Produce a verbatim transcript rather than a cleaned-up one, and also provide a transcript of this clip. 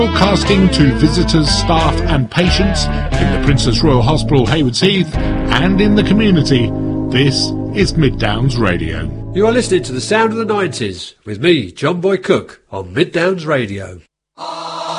Broadcasting to visitors, staff and patients in the Princess Royal Hospital, Haywards Heath, and in the community, this is Mid Downs Radio. You are listening to the sound of the nineties with me, John Boy Cook, on Mid Downs Radio.